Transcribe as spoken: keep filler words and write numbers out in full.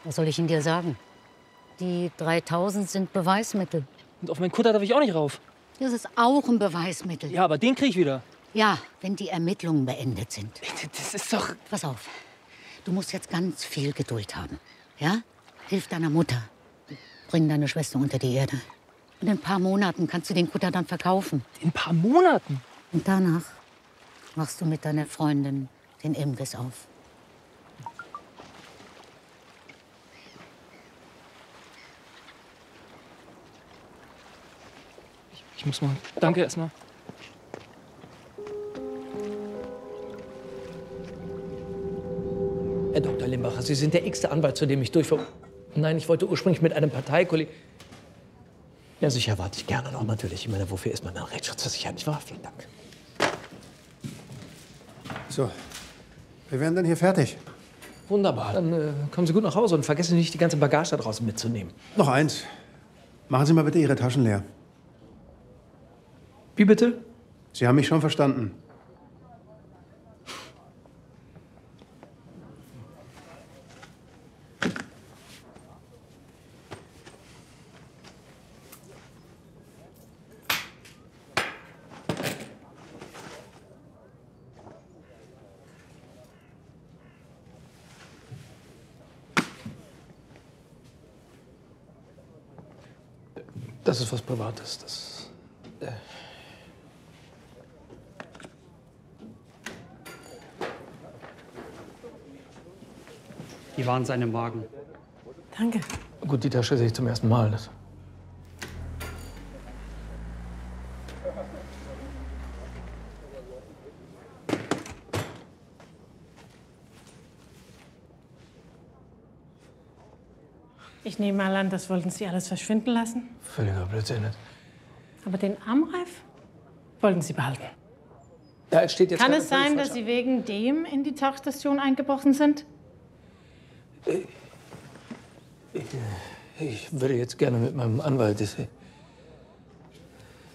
Was soll ich Ihnen dir sagen? Die dreitausend sind Beweismittel. Und auf meinen Kutter darf ich auch nicht rauf. Das ist auch ein Beweismittel. Ja, aber den krieg ich wieder. Ja, wenn die Ermittlungen beendet sind. Das ist doch... Pass auf, du musst jetzt ganz viel Geduld haben. Ja? Hilf deiner Mutter. Bring deine Schwester unter die Erde. Und in ein paar Monaten kannst du den Kutter dann verkaufen. In ein paar Monaten? Und danach machst du mit deiner Freundin den Imbiss auf. Ich, ich muss mal... Danke erstmal. Herr Doktor Limbacher, Sie sind der x-te Anwalt, zu dem ich durchfuhr. Nein, ich wollte ursprünglich mit einem Parteikollegen... Ja, sicher, warte ich gerne noch, natürlich. Ich meine, wofür ist man dann rechtsschutzversichert, nicht wahr? Vielen Dank. So, wir werden dann hier fertig. Wunderbar. Dann äh, kommen Sie gut nach Hause und vergessen Sie nicht, die ganze Bagage da draußen mitzunehmen. Noch eins. Machen Sie mal bitte Ihre Taschen leer. Wie bitte? Sie haben mich schon verstanden. Das ist was Privates. Das, äh Die waren seine Magen. Danke. Gut, die Tasche sehe ich zum ersten Mal. Das Ich nehme mal an, das wollten Sie alles verschwinden lassen. völliger Blödsinn. Aber den Armreif wollten Sie behalten. Ja, es steht jetzt Kann gerade es sein, völlig dass falsch. Sie wegen dem in die Tauchstation eingebrochen sind? Ich würde jetzt gerne mit meinem Anwalt...